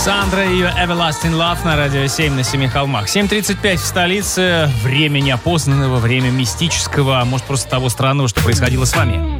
Сандра и ее Everlasting Love на радио 7 на 7 холмах. 7:35 в столице. Время неопознанного, время мистического, а может просто того странного, что происходило с вами.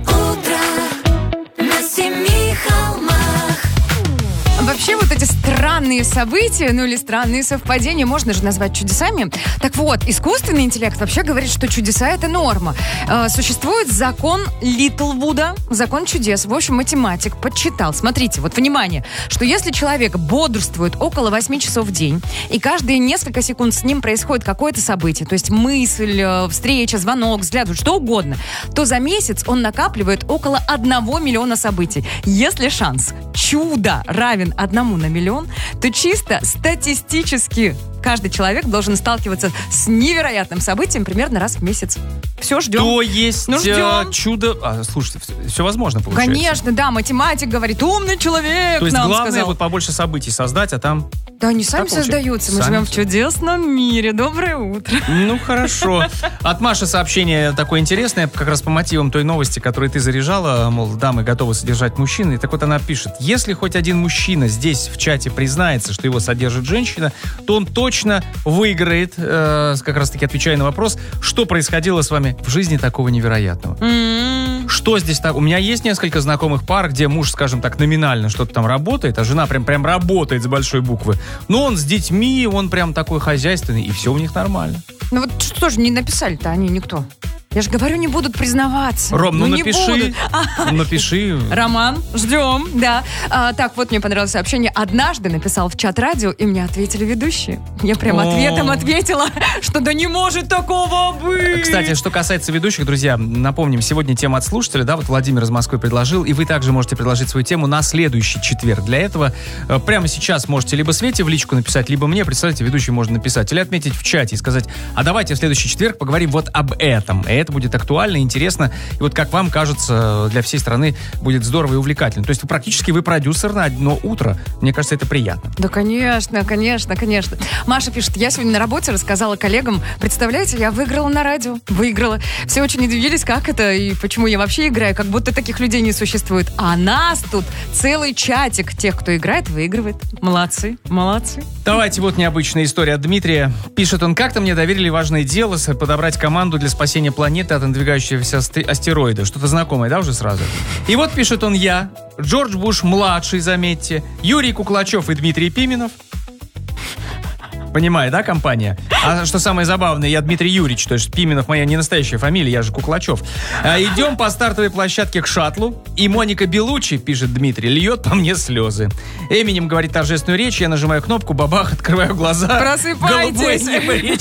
Вообще вот эти странные события, ну или странные совпадения можно же назвать чудесами. Так вот, искусственный интеллект вообще говорит, что чудеса — это норма. Существует закон Литлвуда, закон чудес. В общем, математик подсчитал. Смотрите, вот внимание, что если человек бодрствует около 8 часов в день, и каждые несколько секунд с ним происходит какое-то событие, то есть мысль, встреча, звонок, взгляд, что угодно, то за месяц он накапливает около 1 миллиона событий. Если шанс чуда равен 1 на миллион, то чисто статистически каждый человек должен сталкиваться с невероятным событием примерно раз в месяц. Все, ждем. То есть ждем. чудо... слушайте, все возможно получается. Конечно, да, математик говорит, умный человек. То есть нам главное сказал. Вот побольше событий создать, а там... Да, они сами создаются. Мы живем в чудесном мире. Доброе утро. Ну, хорошо. От Маши сообщение такое интересное, как раз по мотивам той новости, которую ты заряжала, мол, дамы готовы содержать мужчин. И так вот она пишет: если хоть один мужчина здесь в чате признается, что его содержит женщина, то он точно выиграет, как раз таки отвечая на вопрос, что происходило с вами в жизни такого невероятного. Что здесь так? У меня есть несколько знакомых пар, где муж, скажем так, номинально что-то там работает, а жена прям работает с большой буквы. Но он с детьми, он прям такой хозяйственный, и все у них нормально. Ну вот что же не написали-то они никто? Я же говорю, не будут признаваться. Ром, ну напиши. Напиши. Роман, ждем, да. Так, вот мне понравилось сообщение. Однажды написал в чат радио, и мне ответили ведущие. Я прям ответом ответила, что да не может такого быть. Кстати, что касается ведущих, друзья, напомним, сегодня тема от слушателя, да, вот Владимир из Москвы предложил, и вы также можете предложить свою тему на следующий четверг. Для этого прямо сейчас можете либо Свете в личку написать, либо мне, представляете, ведущий можно написать, или отметить в чате и сказать, а давайте в следующий четверг поговорим вот об этом. И это будет актуально, интересно, и вот как вам кажется, для всей страны будет здорово и увлекательно. То есть практически вы продюсер на одно утро. Мне кажется, это приятно. Да, конечно. Маша пишет, я сегодня на работе рассказала коллегам, представляете, я выиграла на радио. Выиграла. Все очень удивились, как это и почему я вообще играю, как будто таких людей не существует. А нас тут целый чатик тех, кто играет, выигрывает. Молодцы. Давайте вот необычная история от Дмитрия. Пишет он: как-то мне доверили важное дело подобрать команду для спасения планеты от надвигающегося астероида. Что-то знакомое, да, уже сразу? И вот пишет он: я, Джордж Буш-младший, заметьте, Юрий Куклачев и Дмитрий Пименов. Понимаю, да, компания? А что самое забавное, я Дмитрий Юрьевич, то есть Пименов моя не настоящая фамилия, я же Куклачев. Идем по стартовой площадке к шаттлу, и Моника Белуччи, пишет Дмитрий, льет по мне слезы. Эминем говорит торжественную речь, я нажимаю кнопку, бабах, открываю глаза. Просыпайтесь! Голубое небо,